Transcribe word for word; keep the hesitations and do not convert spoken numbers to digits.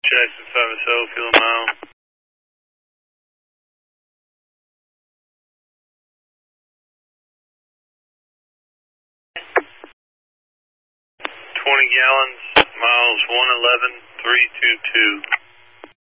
Jackson five S O, fuel a mile. twenty gallons, miles one eleven three two two.